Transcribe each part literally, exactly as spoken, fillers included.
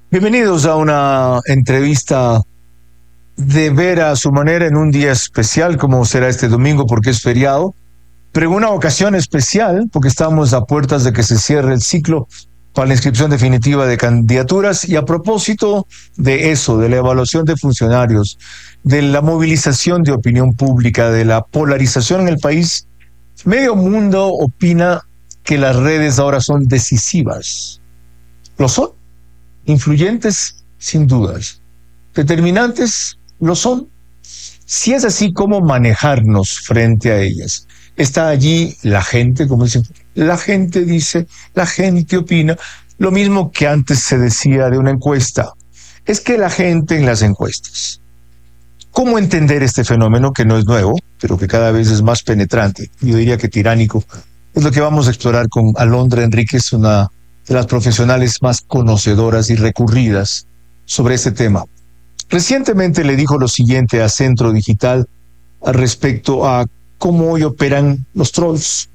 Bienvenidos a una entrevista de ver a su manera en un día especial como será este domingo porque es feriado, pero en una ocasión especial porque estamos a puertas de que se cierre el ciclo para la inscripción definitiva de candidaturas y a propósito de eso, de la evaluación de funcionarios, de la movilización de opinión pública, de la polarización en el país, medio mundo opina que las redes ahora son decisivas. ¿Lo son? Influyentes, sin dudas. Determinantes, lo son. Si es así, ¿cómo manejarnos frente a ellas? Está allí la gente, como dicen, la gente dice, la gente opina, lo mismo que antes se decía de una encuesta. Es que la gente en las encuestas. ¿Cómo entender este fenómeno que no es nuevo, pero que cada vez es más penetrante? Yo diría que tiránico. Es lo que vamos a explorar con Alondra Enríquez, una de las profesionales más conocedoras y recurridas sobre este tema. Recientemente le dijo lo siguiente a Centro Digital respecto a cómo hoy operan los trolls.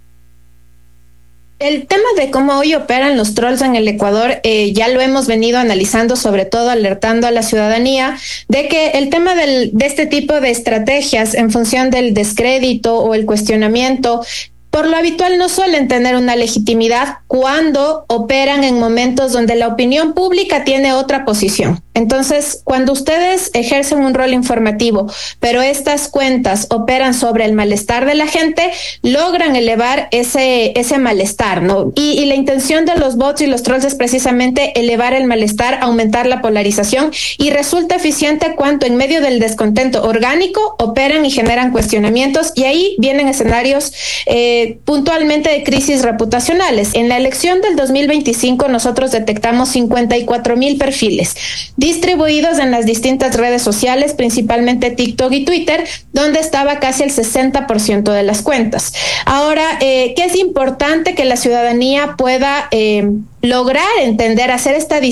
El tema de cómo hoy operan los trolls en el Ecuador eh, ya lo hemos venido analizando, sobre todo alertando a la ciudadanía de que el tema del, de este tipo de estrategias en función del descrédito o el cuestionamiento por lo habitual no suelen tener una legitimidad cuando operan en momentos donde la opinión pública tiene otra posición. Entonces, cuando ustedes ejercen un rol informativo, pero estas cuentas operan sobre el malestar de la gente, logran elevar ese, ese malestar, ¿no? Y, y la intención de los bots y los trolls es precisamente elevar el malestar, aumentar la polarización, y resulta eficiente cuando en medio del descontento orgánico operan y generan cuestionamientos, y ahí vienen escenarios eh, puntualmente de crisis reputacionales. En la elección del dos mil veinticinco nosotros detectamos cincuenta y cuatro mil perfiles distribuidos en las distintas redes sociales, principalmente TikTok y Twitter, donde estaba casi el sesenta por ciento de las cuentas. Ahora, eh, ¿qué es importante que la ciudadanía pueda eh, lograr entender, hacer esta